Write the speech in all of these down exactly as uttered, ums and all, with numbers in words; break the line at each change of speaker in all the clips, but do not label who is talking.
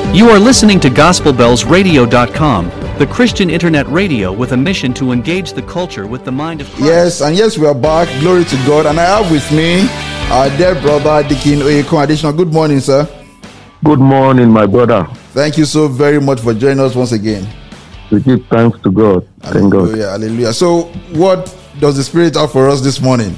You are listening to Gospel Bells Radio dot com, the Christian internet radio with a mission to engage the culture with the mind of Christ.
Yes, and yes, we are back. Glory to God. And I have with me our dear brother, Deacon Oyekon Additional. Good morning, sir.
Good morning, my brother.
Thank you so very much for joining us once again.
We give thanks to God. Thank
hallelujah,
God.
Hallelujah. So, what does the Spirit have for us this morning?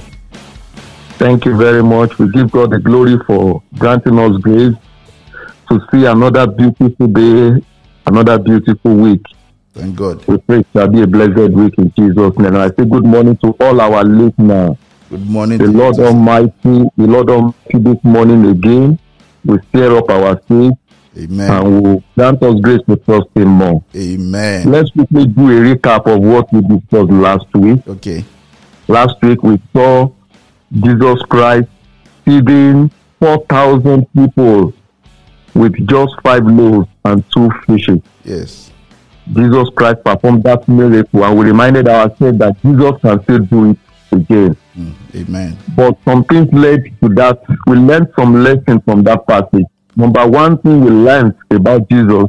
Thank you very much. We give God the glory for granting us grace to see another beautiful day, another beautiful week.
Thank God.
We pray it shall be a blessed week in Jesus' name. And I say good morning to all our listeners.
Good morning.
The
to
Lord
you,
Almighty, the Lord Almighty this morning again will stir up our faith.
Amen.
And will grant us grace to trust Him more.
Amen.
Let's quickly do a recap of what we discussed last week.
Okay.
Last week we saw Jesus Christ feeding four thousand people with just five loaves and two fishes.
Yes.
Jesus Christ performed that miracle, and we reminded ourselves that Jesus can still do it again.
Mm, amen.
But some things led to that. We learned some lessons from that passage. Number one thing we learned about Jesus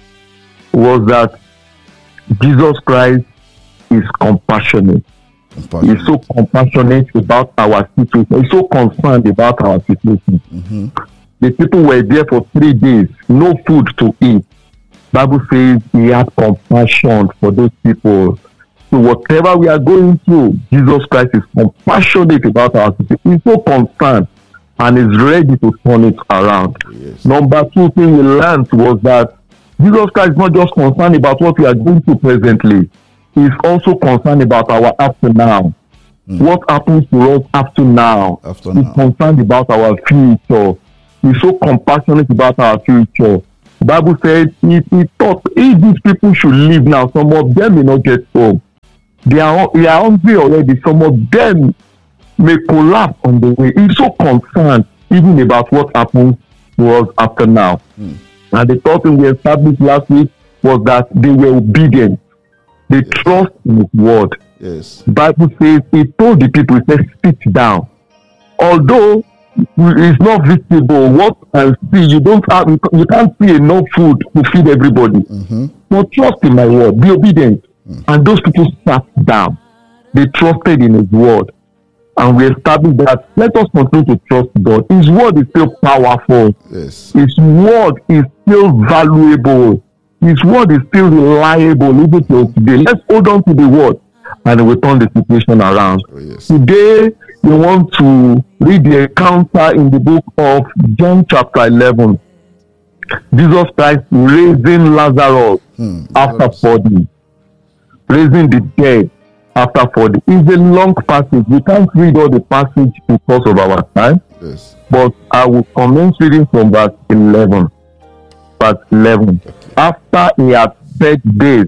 was that Jesus Christ is compassionate.
compassionate.
He's so compassionate about our situation. He's so concerned about our situation.
Mm-hmm.
The people were there for three days, no food to eat. Bible says He had compassion for those people. So whatever we are going through, Jesus Christ is compassionate about our situation. He's so concerned and is ready to turn it around.
Yes.
Number two thing we learned was that Jesus Christ is not just concerned about what we are going through presently. He is also concerned about our after now. Mm. What happens to us after now?
After
He's
now.
concerned about our future. He's so compassionate about our future. The Bible said he, he thought if these people should live now, some of them may not get home. They are, they are hungry already. Some of them may collapse on the way. He's so concerned even about what happens to us after now.
Mm.
And the third thing we established last week was that they were obedient. They
Yes.
trust in His word.
Yes.
The Bible says He told the people, He said, sit down. Although it's not visible, what and see, you don't have, you can't see enough food to feed everybody.
Mm-hmm.
But trust in my word, be obedient.
Mm.
And those people sat down. They trusted in His word. And we established that let us continue to trust God. His word is still powerful.
Yes.
His word is still valuable. His word is still reliable even till today. Let's hold on to the word and we'll turn the situation around.
Oh, yes.
Today, we want to read the encounter in the book of John chapter eleven. Jesus Christ raising Lazarus
Hmm.
after forty. Raising the dead after forty. It's a long passage. We can't read all the passage because of our time.
Yes.
But I will commence reading from verse eleven. Verse eleven.
Okay.
After He had said this,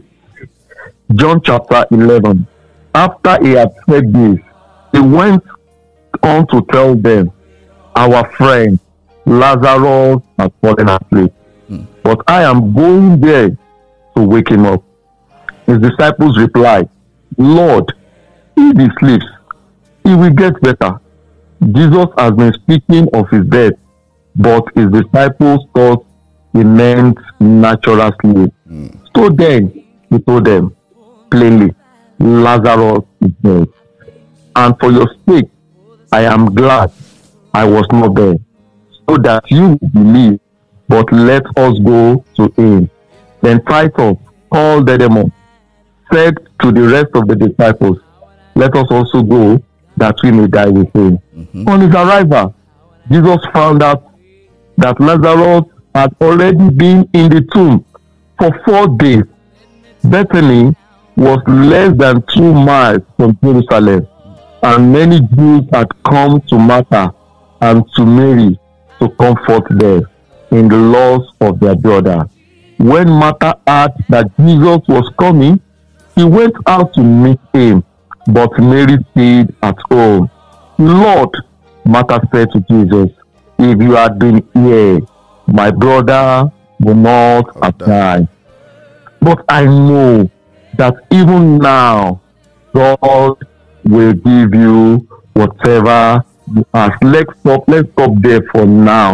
John chapter eleven. After He had said this, He went on to tell them, our friend Lazarus has fallen asleep.
Hmm.
But I am going there to wake him up. His disciples replied, Lord, if he sleeps, he will get better. Jesus has been speaking of his death, but his disciples thought he meant natural sleep.
Hmm.
So then he told them plainly, Lazarus is dead. And for your sake, I am glad I was not there, so that you believe, but let us go to him. Then Titus, called Didymus, said to the rest of the disciples, let us also go, that we may die with him.
Mm-hmm.
On his arrival, Jesus found out that Lazarus had already been in the tomb for four days. Bethany was less than two miles from Jerusalem, and many Jews had come to Martha and to Mary to comfort them in the loss of their brother. When Martha heard that Jesus was coming, she went out to meet him, but Mary stayed at home. Lord, Martha said to Jesus, if you had been here, my brother would not have died. But I know that even now, God will give you whatever you ask. Let's stop, let's stop there for now.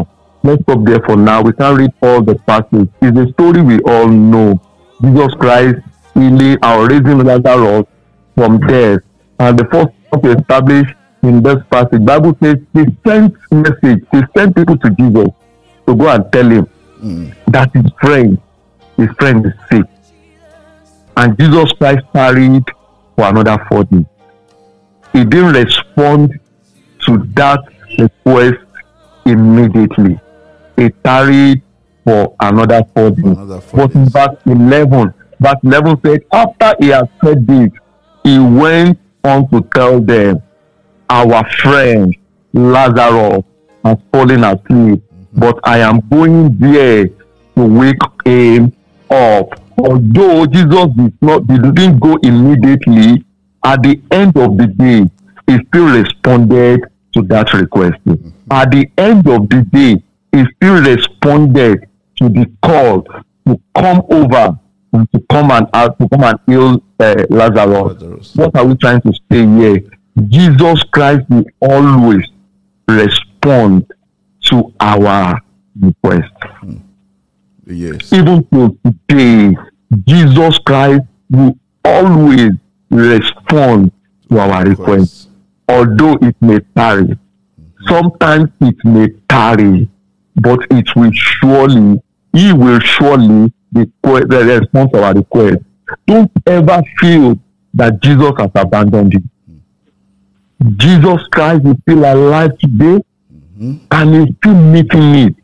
Let's stop there for now. We can't read all the passage. It's a story we all know. Jesus Christ healing or raising Lazarus from death. And the first one to establish in this passage, Bible says he sent message, he sent people to Jesus to go and tell him mm. that his friend, his friend is sick. And Jesus Christ tarried for another four days. He didn't respond to that request immediately. He tarried for another four days. Another four but days. In verse eleven, verse eleven said, after he had said this, he went on to tell them, our friend Lazarus has fallen asleep, mm-hmm. but I am going there to wake him up. Although Jesus did not, didn't go immediately, at the end of the day, he still responded to that request. Mm-hmm. At the end of the day, he still responded to the call to come over and to come and uh, to come and heal uh, Lazarus. Lazarus. What are we trying to say here? Jesus Christ will always respond to our request. Mm. Yes. Even to today, Jesus Christ will always respond to our request, although it may tarry. Mm-hmm. Sometimes it may tarry, but it will surely, he will surely request, respond to our request. Don't ever feel that Jesus has abandoned you. Mm-hmm. Jesus Christ is still alive today, mm-hmm. and he's still meeting it.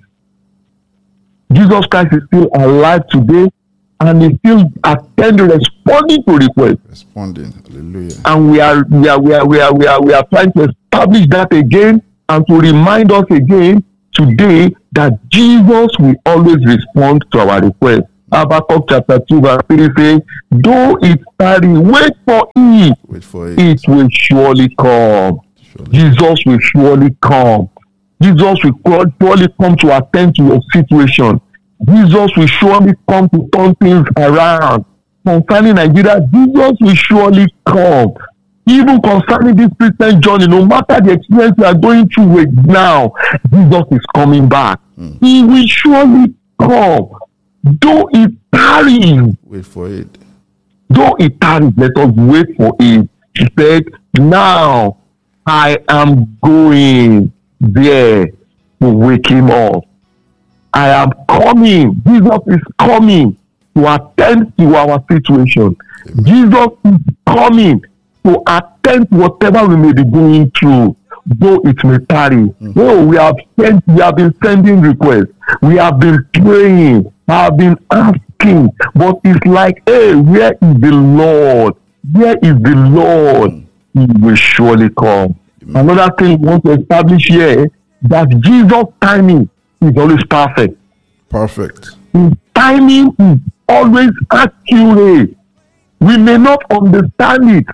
Jesus Christ is still alive today, and he still attend responding to requests. Responding, hallelujah. And we are we are we are we are we are we are trying to establish that again and to remind us again today that Jesus will always respond to our requests. Habakkuk chapter two verse three says, though it tarry, wait for it. Wait for it. It will surely come. Surely. Jesus will surely come. Jesus will surely come to attend to your situation. Jesus will surely come to turn things around. Concerning Nigeria, Jesus will surely come. Even concerning this Christian journey, no matter the experience we are going through right now, Jesus is coming back. Mm. He will surely come. Though it tarries, wait for it. Though it tarries, let us wait for it. He said, now I am going there to wake him up. I am coming. Jesus is coming to attend to our situation. Amen. Jesus is coming to attend to whatever we may be going through, though it may tarry. Mm-hmm. Oh, we have sent, we have been sending requests. We have been praying. I have been asking. But it's like, hey, where is the Lord? Where is the Lord? Mm-hmm. He will surely come. Amen. Another thing we want to establish here, that Jesus' timing is always perfect. Perfect. His timing is always accurate. We may not understand it.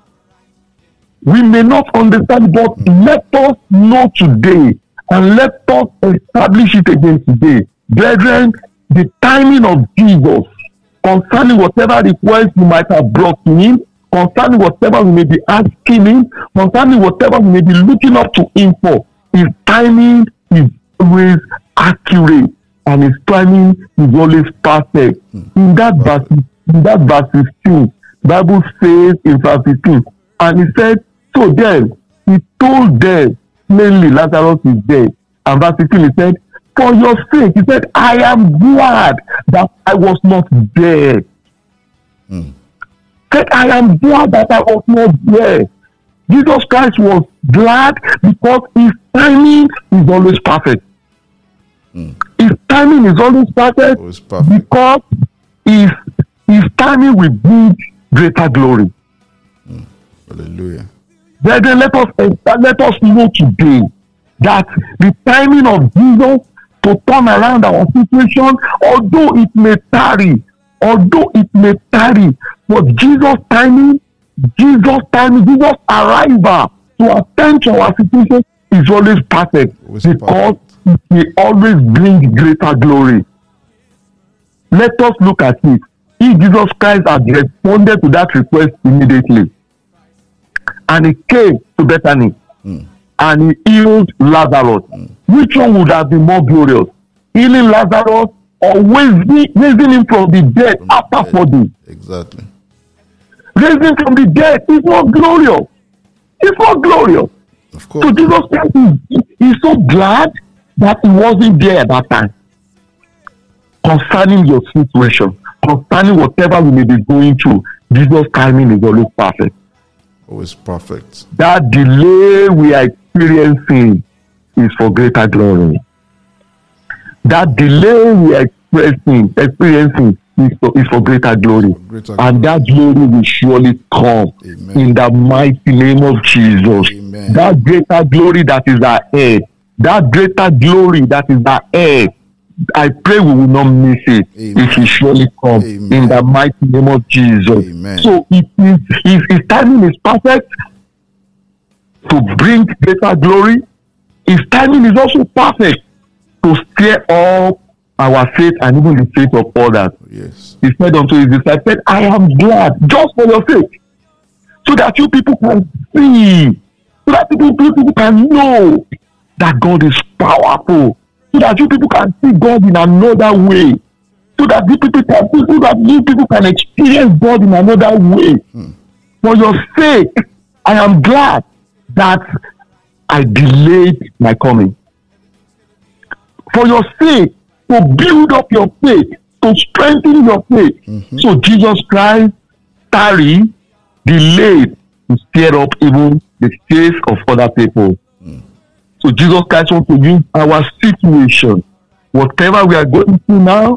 We may not understand, but mm. let us know today and let us establish it again today. Brethren, the timing of Jesus concerning whatever request you might have brought to him, concerning whatever we may be asking him, concerning whatever we may be looking up to him for, his timing is always accurate, and his timing is always perfect. Mm. In that verse, in that verse fifteen, Bible says in verse fifteen, and he said, so then he told them plainly, Lazarus is dead. And verse fifteen, he said, for your sake, he said, I am glad that I was not dead. Mm. Said, I am glad that I was not dead. Jesus Christ was glad because his timing is always perfect. Mm. His timing is always perfect, always perfect. Because his, his timing will bring greater glory. Mm. Hallelujah. Then let us let us know today that the timing of Jesus to turn around our situation, although it may tarry, although it may tarry, but Jesus' timing, Jesus' timing, Jesus' arrival to attend to our situation is always perfect, always because perfect. It will always bring greater glory. Let us look at it. If Jesus Christ had responded to that request immediately, and he came to Bethany, mm. and he healed Lazarus, mm. which one would have been more glorious? Healing Lazarus or raising, raising him from the dead from after the dead. four days?
Exactly.
Raising from the dead is not glorious. It's not glorious.
Of course.
So Jesus Christ is, is so glad that he wasn't there at that time. Concerning your situation, concerning whatever we may be going through, Jesus' timing is always perfect.
Always perfect.
That delay we are experiencing is for greater glory. That delay we are experiencing, experiencing is for, is for greater glory. For greater and glory. That glory will surely come. Amen. In the mighty name of Jesus. Amen. That greater glory that is ahead. That greater glory that is ahead. I pray we will not miss it. Amen. It will surely come. Amen. In the mighty name of Jesus. Amen. So it is, if his timing is perfect to bring greater glory, his timing is also perfect to stir up our faith and even the faith of others. Yes. He said unto his disciples, I am glad just for your sake, so that you people can see, so that people, people can know that God is powerful. So that you people can see God in another way. So that you people can so that you people can experience God in another way. Hmm. For your sake, I am glad that I delayed my coming. For your sake, to build up your faith, to strengthen your faith. Mm-hmm. So Jesus Christ tarried, delayed to stir up even the faith of other people. Mm. So Jesus Christ wants to use our situation, whatever we are going through now,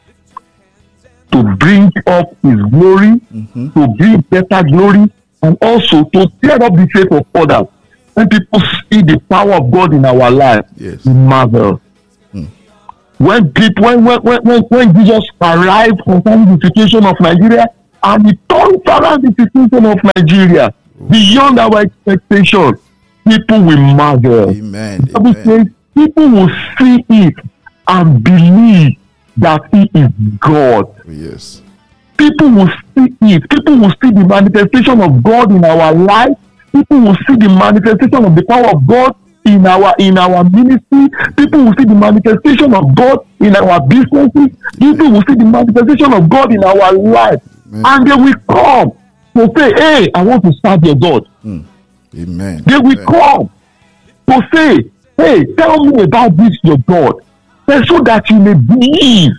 to bring up his glory, mm-hmm. to bring better glory, and also to stir up the faith of others. When people see the power of God in our life, yes. we marvel. Mm. When people, when, when, when, when Jesus arrived concerning the situation of Nigeria, and he turned around the situation of Nigeria Ooh. beyond our expectation, people will marvel. Amen. Amen. People will see it and believe that he is God.
Yes.
People will see it. People will see the manifestation of God in our life. People will see the manifestation of the power of God in our in our ministry. People will see the manifestation of God in our businesses. People will see the manifestation of God in our life. Amen. And they will come to say, hey, I want to serve your God.
Mm. Amen.
They will Amen. come to say, hey, tell me about this, your God. And so that you may believe.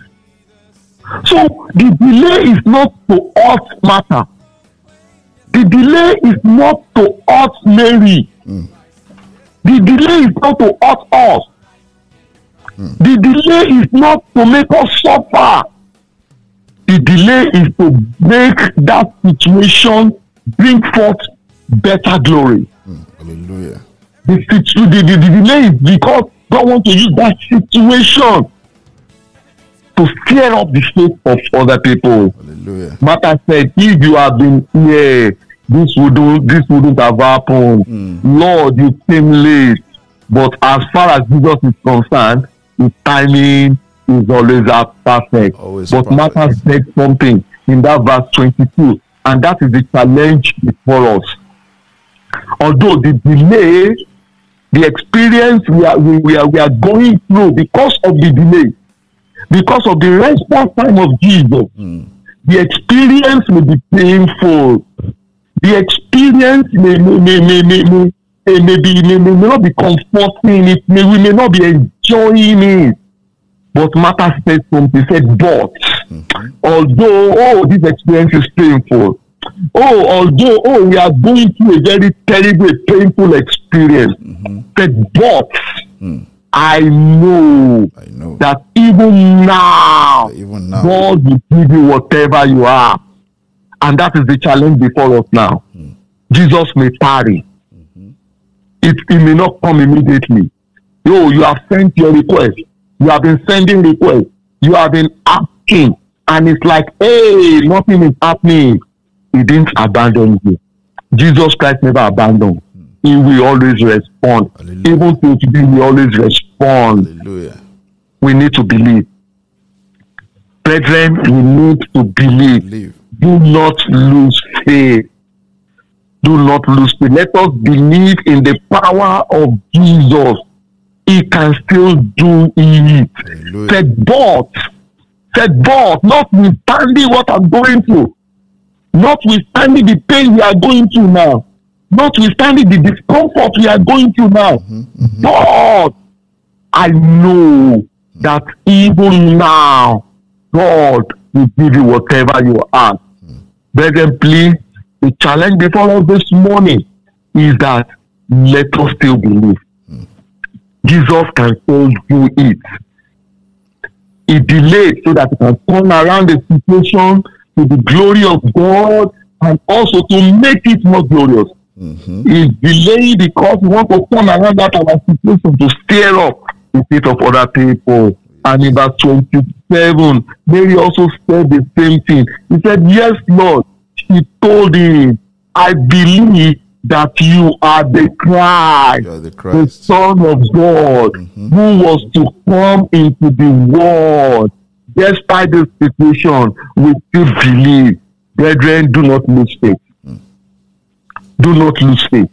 So the delay is not to us matter. The delay is not to us Mary. Mm. The delay is not to us us. Mm. The delay is not to make us suffer. The delay is to make that situation bring forth better glory.
Mm. Hallelujah.
The, the, the, the delay is because God wants to use that situation to stir up the faith of other people.
Hallelujah.
Martha said, if you have been here, this wouldn't this wouldn't have happened. Mm. Lord, you came late. But as far as Jesus is concerned, his timing is always perfect. Always but perfect. Martha said something in that verse twenty-two, and that is the challenge before us. Although the delay, the experience we are we, we are we are going through because of the delay, because of the response time of Jesus, mm. the experience may be painful. The experience may may may may may, may, may, be, may, may not be comforting. It may we may not be enjoying it. But Martha said something. Said, but mm-hmm. although oh this experience is painful, oh although oh we are going through a very terrible, painful experience, mm-hmm. said, but mm. I know, I know that even now, yeah, even now, God will give you whatever you are. And that is the challenge before us now. Mm. Jesus may tarry. Mm-hmm. It, it may not come immediately. Yo, you have sent your request. You have been sending requests. You have been asking. And it's like, hey, nothing is happening. He didn't abandon you. Jesus Christ never abandoned. Mm. He will always respond. Hallelujah. Even till today, he always respond.
Hallelujah.
We need to believe. Brethren, we need to believe. believe. Do not lose faith. Do not lose faith. Let us believe in the power of Jesus. He can still do it.
Hallelujah.
Said, but, said, but, notwithstanding what I'm going through, notwithstanding the pain we are going through now, notwithstanding the discomfort we are going through now,
Mm-hmm, mm-hmm.
but I know that even now, God will give you whatever you ask. Brethren, please, the challenge before us this morning is that let us still believe. Jesus can still do it. He delayed so that he can turn around the situation to the glory of God and also to make it more glorious.
Mm-hmm.
He's delaying because he wants to turn around that our situation to stir up the faith of other people. And in verse twenty-seven, Mary also said the same thing. He said, yes, Lord. She told him, I believe that you are the Christ,
You are the
the
Christ.
Son of God,
Mhm.
who was to come into the world. Despite this situation, we still believe. Brethren, do not lose faith. Do not lose faith.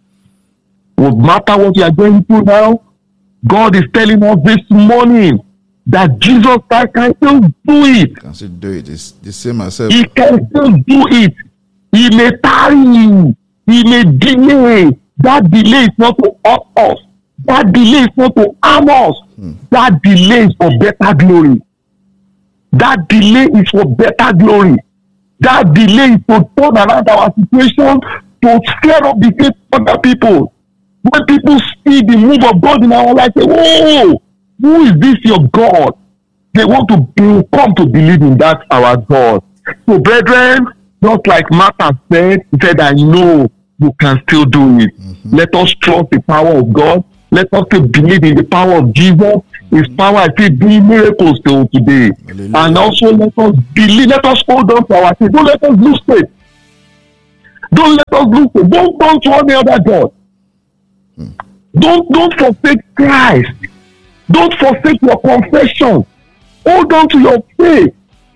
No matter what you are going through now, God is telling us this morning that Jesus Christ can still do it.
Can still do it. It's the same as self.
He can still do it. He may tarry. He may delay. That delay is not to up us. That delay is not to harm us.
Hmm.
That delay is for better glory. That delay is for better glory. That delay is to turn around our situation, to stir up the faith of other people. When people see the move of God in our life, say, whoa, who is this your God? They want to be, come to believe in that our God. So, brethren, just like Martha said, he said, I know you can still do it. Mm-hmm. Let us trust the power of God. Let us still believe in the power of Jesus. His power is still doing miracles till today.
Hallelujah.
And also let us believe, let us hold on to our faith. Don't let us lose faith. Don't let us lose faith. Don't turn to any other God. Hmm. Don't, don't forsake Christ. Don't forsake your confession. Hold on to your faith.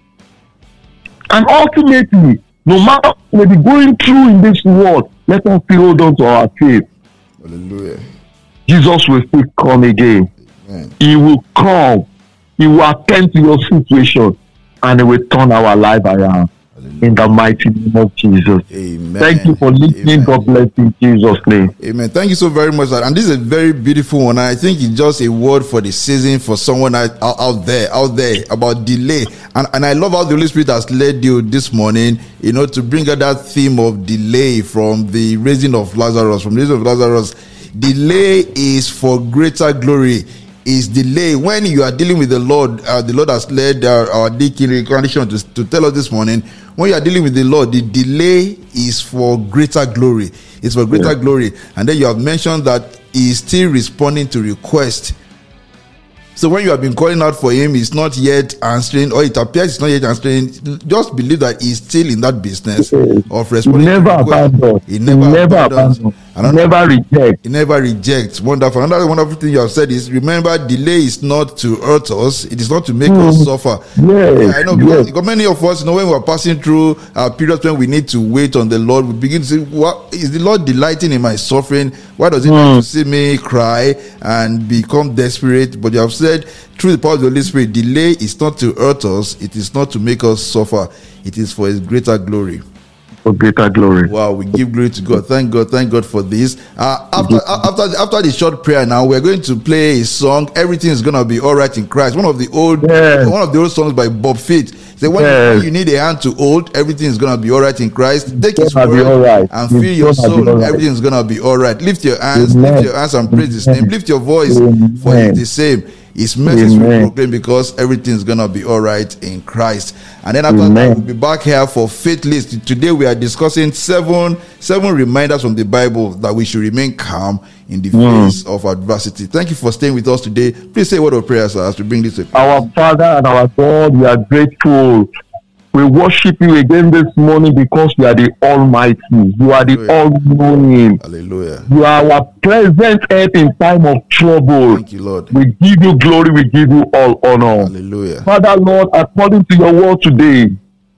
And ultimately, no matter what we're going through in this world, let us still hold on to our faith.
Hallelujah.
Jesus will still come again.
Amen.
He will come. He will attend to your situation and he will turn our life around. Hallelujah. In the mighty name of Jesus.
Amen.
Thank you for listening.
Amen.
God bless you in Jesus' name.
Amen. Thank you so very much. And this is a very beautiful one. I think it's just a word for the season for someone out, out there, out there about delay. And, and I love how the Holy Spirit has led you this morning, you know, to bring out that theme of delay from the raising of Lazarus, from the raising of Lazarus. Delay is for greater glory. Is delay when you are dealing with the Lord. Uh, the Lord has led uh, our deacon incarnation to, to tell us this morning. When you are dealing with the Lord, the delay is for greater glory. It's for greater yeah. glory. And then you have mentioned that He is still responding to requests. So when you have been calling out for Him, He's not yet answering, or it appears He's not yet answering. Just believe that He's still in that business of responding.
He never abandons.
He never,
he never
abandons.
abandons. He never rejects.
He never rejects. Wonderful. Another wonderful thing you have said is, remember, delay is not to hurt us. It is not to make mm. us suffer.
Yes.
Yeah, I know because,
yes.
because many of us, you know, when we are passing through uh, periods when we need to wait on the Lord, we begin to say, "What is the Lord delighting in my suffering? Why does He mm. need to see me cry and become desperate?" But you have said, through the power of the Holy Spirit, delay is not to hurt us. It is not to make us suffer. It is for His greater glory.
For greater glory.
Wow, we give glory to God. Thank God, thank God for this. Uh, after after after the short prayer, now we're going to play a song. Everything is gonna be all right in Christ. One of the old, yes. one of the old songs by Bob Fitch. Say when, yes. you, when you need a hand to hold, everything is gonna be all right in Christ. Take His word right. and feel it's your soul. Right. Everything is gonna be all right. Lift your hands, Amen. lift your hands and praise His name. Lift your voice, Amen. for He is the same. His message will proclaim because everything is gonna be all right in Christ. And then after Amen. that, we'll be back here for Faith List. Today we are discussing seven seven reminders from the Bible that we should remain calm in the mm. face of adversity. Thank you for staying with us today. Please say a word of prayer, sir, as we bring this to
our Father and our God. We are grateful. We worship You again this morning because You are the Almighty. You are the All-Knowing.
Hallelujah.
You are our present help in time of trouble.
Thank You, Lord.
We give You glory. We give You all honor.
Hallelujah.
Father, Lord, according to Your word today,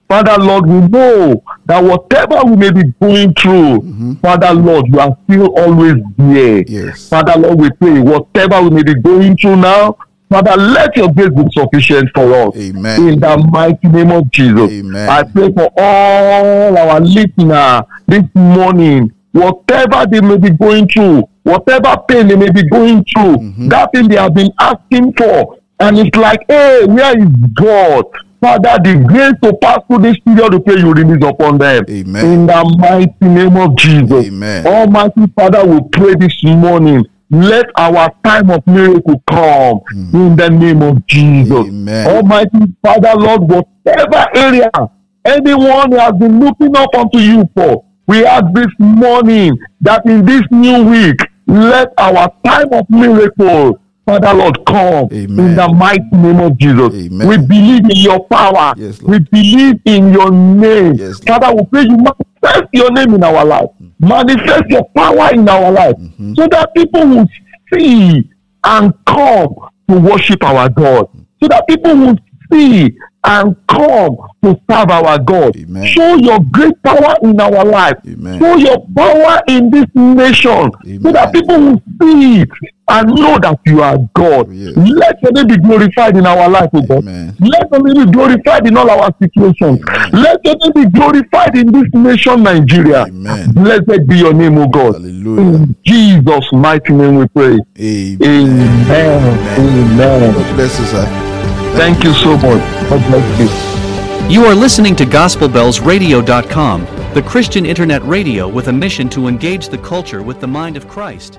Father, Lord, we know that whatever we may be going through, mm-hmm. Father, Lord, you are still always there.
Yes.
Father, Lord, we pray, whatever we may be going through now, Father, let your grace be sufficient for us.
Amen.
In the mighty name of Jesus.
Amen.
I pray for all our listeners this morning, whatever they may be going through, whatever pain they may be going through, mm-hmm. that thing they have been asking for, and it's like, hey, where is God? Father, the grace to pass through this period of prayer you release upon them.
Amen.
In the mighty name of Jesus.
Amen.
Almighty Father, we pray this morning, let our time of miracle come mm. in the name of Jesus.
Amen.
Almighty Father, Lord, whatever area anyone has been looking up unto you for, we ask this morning that in this new week, let our time of miracle, Father, Lord, come. Amen. In the mighty name of Jesus. Amen. We believe in your power.
Yes,
we believe in your name.
Yes,
Father, we pray you manifest your name in our life. Mm-hmm. Manifest your power in our life. Mm-hmm. So that people will see and come to worship our God. So that people will see and come to serve our God.
Amen.
Show your great power in our life.
Amen.
Show your power in this nation. Amen. So that people will see it and know that you are God. Yes. Let your name be glorified in our life, O God.
Amen.
Let your name be glorified in all our situations. Amen. Let your name be glorified in this nation, Nigeria.
Amen.
Blessed be your name, O God.
Hallelujah.
In Jesus' mighty name we pray.
Amen.
Amen. Amen. Amen.
God bless you, sir.
Thank you so much. God bless you.
You are listening to Gospel Bells Radio dot com, the Christian internet radio with a mission to engage the culture with the mind of Christ.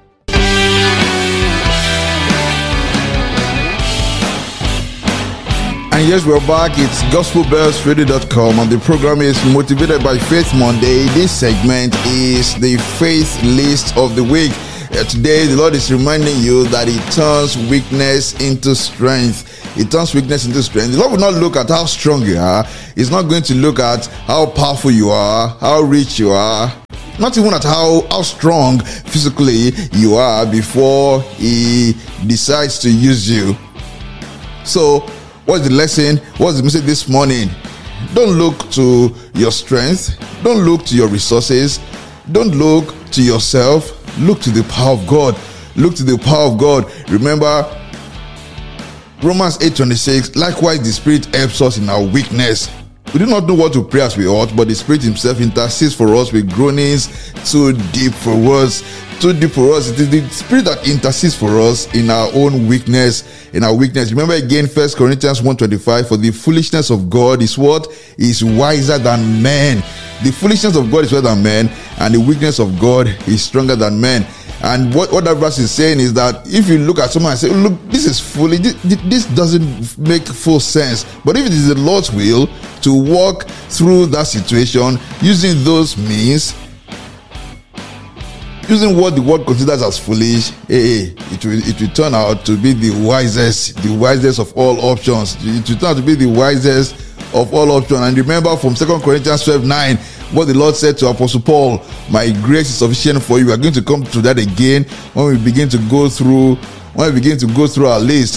And yes, we're back. It's Gospel Bells Radio dot com, and the program is Motivated by Faith Monday. This segment is the Faith List of the Week. Uh, today, the Lord is reminding you that He turns weakness into strength. He turns weakness into strength. The Lord will not look at how strong you are. He's not going to look at how powerful you are, how rich you are, not even at how, how strong physically you are before He decides to use you. So, what's the lesson? What's the message this morning? Don't look to your strength. Don't look to your resources. Don't look to yourself. Look to the power of God. Look to the power of God. Remember, Romans eight twenty-six, likewise the Spirit helps us in our weakness. We do not know what to pray as we ought, but the Spirit Himself intercedes for us with groanings too deep for words. Too deep for us. It is the Spirit that intercedes for us in our own weakness. In our weakness. Remember again, First Corinthians one twenty-five, for the foolishness of God is what? Is wiser than men. The foolishness of God is wiser than men, and the weakness of God is stronger than men. And what, what that verse is saying is that if you look at someone and say, look, this is foolish, this, this doesn't make full sense. But if it is the Lord's will to walk through that situation using those means, using what the world considers as foolish, hey, it will it will turn out to be the wisest, the wisest of all options. It will turn out to be the wisest of all options. And remember from Second Corinthians twelve nine, what the Lord said to Apostle Paul, my grace is sufficient for you. We are going to come to that again when we begin to go through, when we begin to go through our list.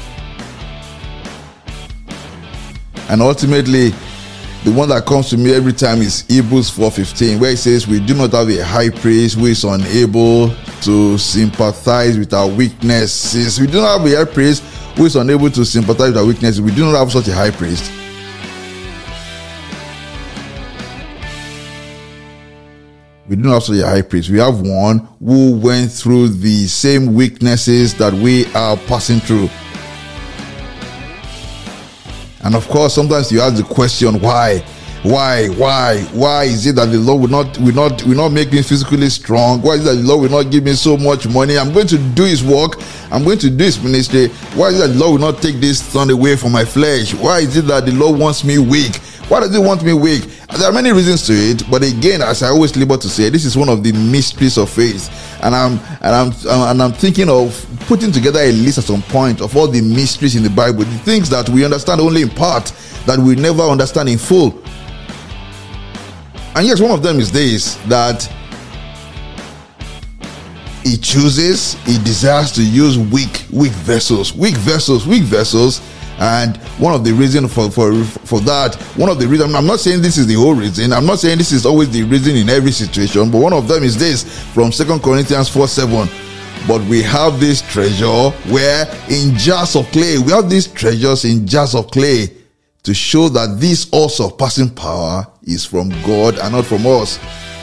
And ultimately, the one that comes to me every time is Hebrews four fifteen, where it says, we do not have a high priest who is unable to sympathize with our weaknesses. We do not have a high priest who is unable to sympathize with our weaknesses. We do not have such a high priest. We do not have such a high priest. We have one who went through the same weaknesses that we are passing through. And of course, sometimes you ask the question, why? Why? Why? Why is it that the Lord will not will not will not make me physically strong? Why is it that the Lord will not give me so much money? I'm going to do His work. I'm going to do His ministry. Why is it that the Lord will not take this thorn away from my flesh? Why is it that the Lord wants me weak? Why does He want me weak? There are many reasons to it, but again, as I always labor to say, this is one of the mysteries of faith, and I'm and I'm and I'm thinking of putting together a list at some point of all the mysteries in the Bible, the things that we understand only in part, that we never understand in full. And yes, one of them is this: that He chooses, He desires to use weak, weak vessels, weak vessels, weak vessels, And one of the reasons for, for, for that, one of the reasons, I'm not saying this is the whole reason, I'm not saying this is always the reason in every situation, but one of them is this, from Second Corinthians four seven. But we have this treasure where in jars of clay, we have these treasures in jars of clay to show that this all surpassing power is from God and not from us.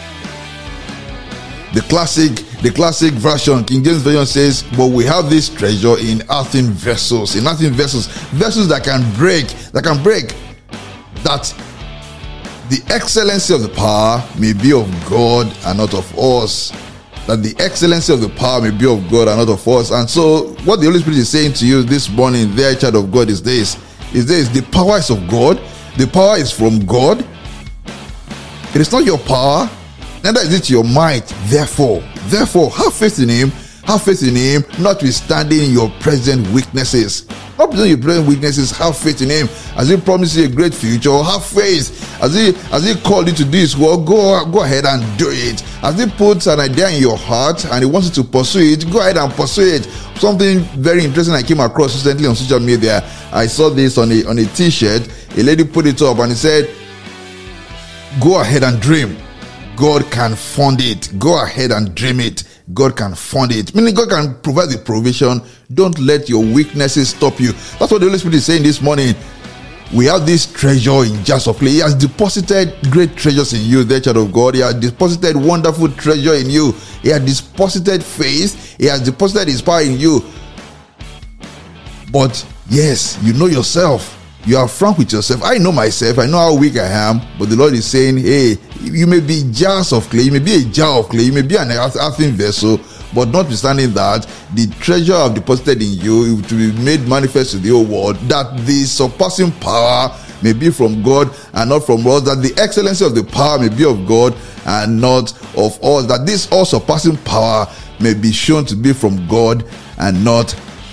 The classic, the classic version, King James Version says, but we have this treasure in earthen vessels, in earthen vessels, vessels that can break, that can break, that the excellency of the power may be of God and not of us. That the excellency of the power may be of God and not of us. And so, what the Holy Spirit is saying to you this morning, dear child of God, is this: is this the power is of God, the power is from God. It is not your power, neither is it your might. Therefore, therefore, have faith in Him. Have faith in Him, notwithstanding your present weaknesses. Notwithstanding your present weaknesses, have faith in Him. As He promises you a great future, have faith. As He as He called you to do His work, go go ahead and do it. As He puts an idea in your heart and He wants you to pursue it, go ahead and pursue it. Something very interesting I came across recently on social media. I saw this on a on a T-shirt. A lady put it up and it said, "Go ahead and dream. God can fund it. Go ahead and dream it. God can fund it." Meaning God can provide the provision. Don't let your weaknesses stop you. That's what the Holy Spirit is saying this morning. We have this treasure in jars of clay. He has deposited great treasures in you, the child of God. He has deposited wonderful treasure in you. He has deposited faith. He has deposited His power in you. But yes, you know yourself. You are frank with yourself. I know myself. I know how weak I am. But the Lord is saying, hey, you may be jars of clay. You may be a jar of clay. You may be an earthen vessel. But notwithstanding that, the treasure I've deposited in you to be made manifest to the whole world, that the surpassing power may be from God and not from us, that the excellency of the power may be of God and not of us, that this all surpassing power may be shown to be from God and not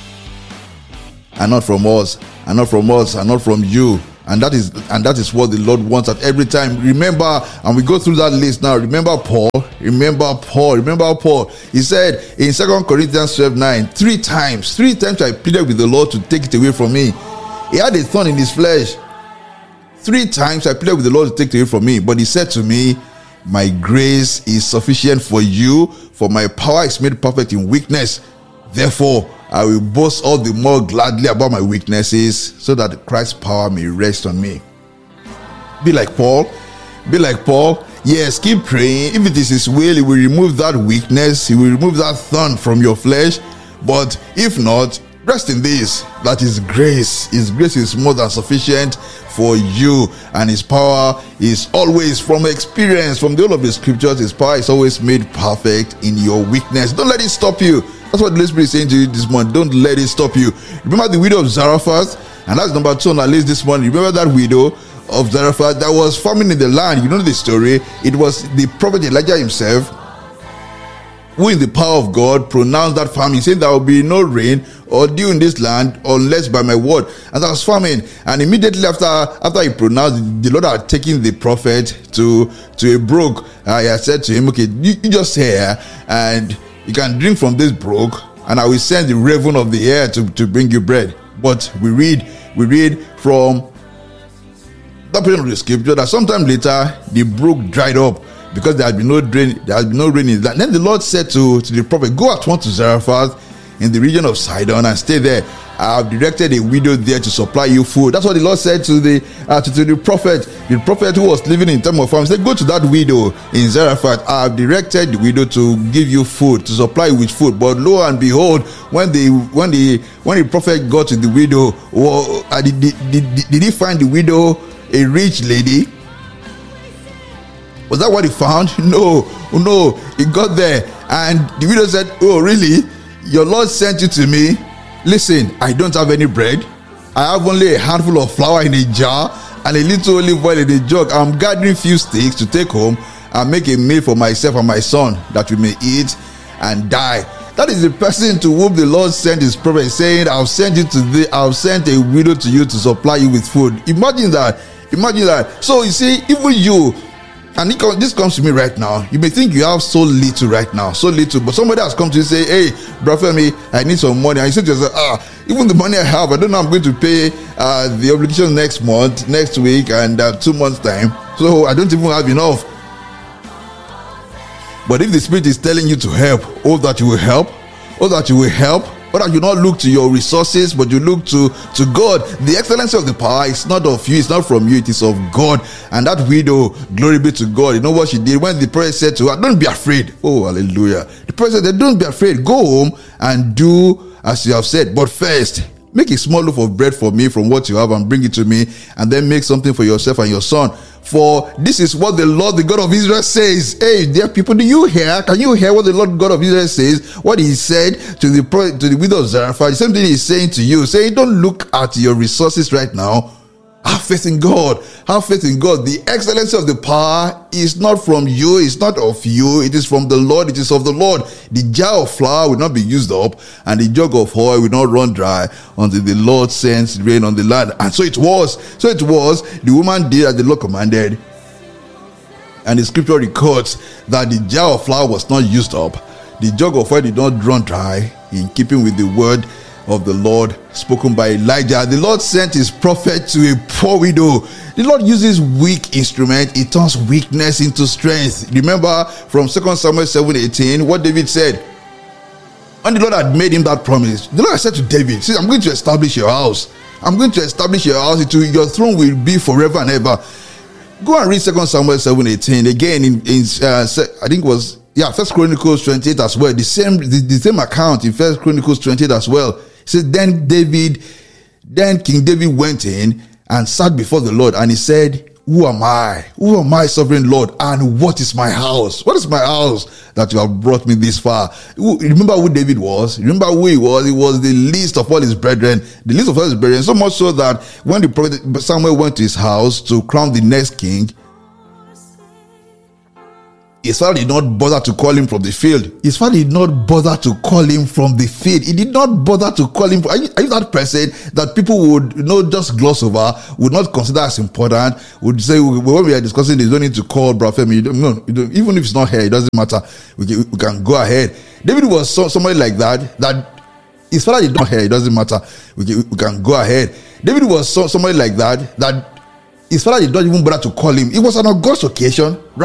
and not from us, and not from us, and not from you. And that is and that is what the Lord wants at every time. Remember, and we go through that list now. Remember Paul, remember Paul, remember Paul. He said in Second Corinthians twelve nine, three times, three times I pleaded with the Lord to take it away from me. He had a thorn in his flesh. Three times I pleaded with the Lord to take it away from me. But He said to me, my grace is sufficient for you, for my power is made perfect in weakness. Therefore, I will boast all the more gladly about my weaknesses, so that Christ's power may rest on me. Be like Paul. Be like Paul. Yes, keep praying. If it is His will, He will remove that weakness. He will remove that thorn from your flesh. But if not, rest in this, that His grace, His grace is more than sufficient for you. And His power is always, from experience, from the whole of the scriptures, His power is always made perfect in your weakness. Don't let it stop you. That's what the Holy Spirit is saying to you this morning. Don't let it stop you. Remember the widow of Zarephath? And that's number two on our list this morning. Remember that widow of Zarephath that was farming in the land? You know the story. It was the prophet Elijah himself who, in the power of God, pronounced that famine, saying there will be no rain or dew in this land unless by my word. And that was famine. And immediately after after he pronounced, the Lord had taken the prophet to, to a brook. Uh, he had said to him, okay, you, you just stay here and you can drink from this brook, and I will send the raven of the air to, to bring you bread. But we read, we read from that portion of the scripture that sometime later the brook dried up because there had been no rain, there had been no rain in that. Then the Lord said to, to the prophet, go at once to Zarephath in the region of Sidon and stay there. I have directed a widow there to supply you food. That's what the Lord said to the uh, to, to the prophet. The prophet who was living in time of farm said, go to that widow in Zarephath. I have directed the widow to give you food, to supply you with food. But lo and behold, when the when the when the prophet got to the widow, well, uh, did, did, did, did he find the widow a rich lady? Was that what he found? No, no. He got there and the widow said, oh really? Your Lord sent you to me. Listen, I don't have any bread. I have only a handful of flour in a jar and a little olive oil in a jug. I'm gathering few sticks to take home and make a meal for myself and my son, that we may eat and die. That is the person to whom the Lord sent His prophet, saying, I'll send you to the, I'll send a widow to you to supply you with food. Imagine that. Imagine that. So you see, even you, And it, this comes to me right now. You may think you have so little right now, so little, but somebody has come to you and say, hey, brother me, I need some money. And you say to yourself, ah, even the money I have, I don't know I'm going to pay uh, the obligation next month, next week, and uh, two months' time. So I don't even have enough. But if the Spirit is telling you to help, oh, that you will help, oh, that you will help, or that you not look to your resources, but you look to, to God. The excellency of the power is not of you, it's not from you, it is of God. And that widow, glory be to God, you know what she did? When the prophet said to her, don't be afraid. Oh, hallelujah. The prophet said, don't be afraid. Go home and do as you have said. But first, make a small loaf of bread for me from what you have and bring it to me, and then make something for yourself and your son. For this is what the Lord, the God of Israel says. Hey, dear people, do you hear? Can you hear what the Lord God of Israel says? What he said to the to the widow of Zarephath, the same thing he's saying to you. Say, don't look at your resources right now. Have faith in God. Have faith in God. The excellency of the power is not from you. It's not of you. It is from the Lord. It is of the Lord. The jar of flour will not be used up, and the jug of oil will not run dry until the Lord sends rain on the land. And so it was. So it was. The woman did as the Lord commanded. And the scripture records that the jar of flour was not used up. The jug of oil did not run dry, in keeping with the word of the Lord spoken by Elijah. The Lord sent his prophet to a poor widow. The Lord uses weak instrument. He turns weakness into strength. Remember from Second Samuel seven eighteen what David said. When the Lord had made him that promise, the Lord had said to David, see, I'm going to establish your house. I'm going to establish your house. Into your throne will be forever and ever. Go and read Second Samuel seven eighteen again. In, in uh, I think it was yeah First Chronicles twenty-eight as well. The same the, the same account in First Chronicles twenty-eight as well. It says, then David, then King David went in and sat before the Lord, and he said, who am I? Who am I, sovereign Lord? And what is my house? What is my house that you have brought me this far? Remember who David was? Remember who he was? He was the least of all his brethren. The least of all his brethren. So much so that when the prophet Samuel went to his house to crown the next king, his father did not bother to call him from the field. His father did not bother to call him from the field. He did not bother to call him. Are you, are you that person that people would, you know, just gloss over, would not consider as important, would say, when we are discussing this, you don't need to call Brother Femi. You don't, no, you don't, even if it's not here, it doesn't matter. We can, we can go ahead. David was so, somebody like that, that his father did not hear, it doesn't matter. We can, we can go ahead. David was so, somebody like that, that his father did not even bother to call him. It was an august occasion, right?